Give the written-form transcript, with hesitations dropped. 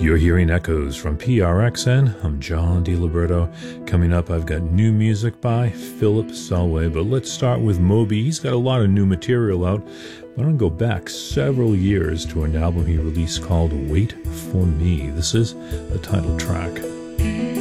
You're hearing Echoes from PRXN. I'm John DiLiberto. Coming up, I've got new music by Philip Selway, but let's start with Moby. He's got a lot of new material out, but I'm going to go back several years to an album he released called Wait For Me. This is the title track.